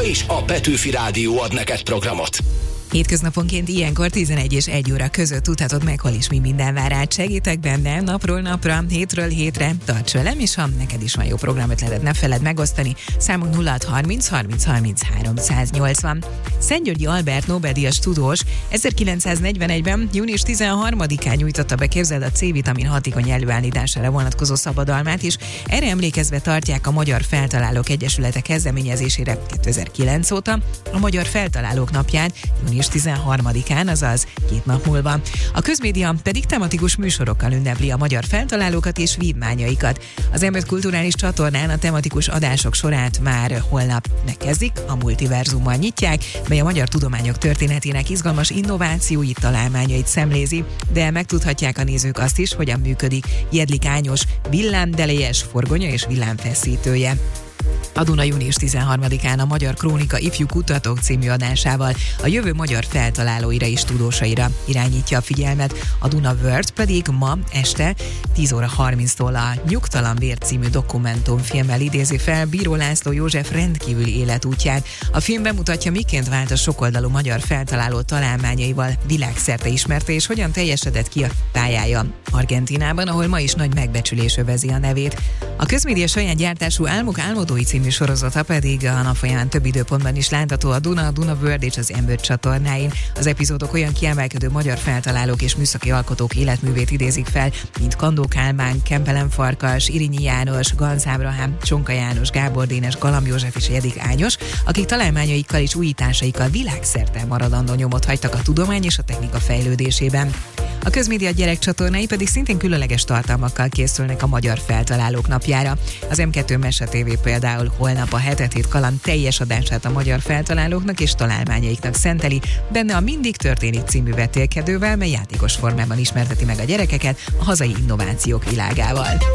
és a Petőfi Rádió ad neked programot. Hétköznaponként ilyenkor 11 és 1 óra között tudhatod meg, hol is mi minden vár rád. Segítek benne napról napra, hétről hétre. Tarts velem, és ha neked is van jó programötleted, ne feledd megosztani. Számunk 0630 30 30 380. Szentgyörgyi Albert Nobel-díjas tudós 1941-ben, június 13-án nyújtotta be, képzeld, a C-vitamin hatékony előállítására vonatkozó szabadalmát, és erre emlékezve tartják a Magyar Feltalálók Egyesülete kezdeményezésére 2009 óta a Magyar Feltalálók napját, június 13-án, azaz 2 nap múlva. A közmédia pedig tematikus műsorokkal ünnepli a magyar feltalálókat és vívmányaikat. Az M5 kulturális csatornán a tematikus adások sorát már holnap megkezdik, a Multiverzummal nyitják, mely a magyar tudományok történetének izgalmas innovációit, találmányait szemlézi, de megtudhatják a nézők azt is, hogyan működik Jedlik Ányos villámdelejes forgonya és villámfeszítője. A Duna június 13-án a Magyar Krónika Ifjú Kutatók című adásával a jövő magyar feltalálóira és tudósaira irányítja a figyelmet. A Duna World pedig ma este 10 óra 30-tól a Nyugtalan vér című dokumentumfilmmel idézi fel Bíró László József rendkívüli életútját. A film bemutatja, miként vált a sokoldalú magyar feltaláló találmányaival világszerte ismerte, és hogyan teljesedett ki a pályája Argentínában, ahol ma is nagy megbecsülés övezi a nevét. A közmédia saját gyártású Álmok álmodói című sorozata pedig a nap folyamán több időpontban is látható a Duna World és az M5 csatornáin. Az epizódok olyan kiemelkedő magyar feltalálók és műszaki alkotók életművét idézik fel, mint Kandó Kálmán, Kempelen Farkas, Irinyi János, Ganz Ábrahám, Csonka János, Gábor Dénes, Galamb József és Jedlik Ányos, akik találmányaikkal és újításaikkal világszerte maradandó nyomot hagytak a tudomány és a technika fejlődésében. A közmédia gyerekcsatornái pedig szintén különleges tartalmakkal készülnek a Magyar Feltalálók napjára. Az M2 Mese TV például holnap a Hetet Hét kaland teljes adását a magyar feltalálóknak és találmányaiknak szenteli, benne a Mindig történik című vetélkedővel, mely játékos formában ismerteti meg a gyerekeket a hazai innovációk világával.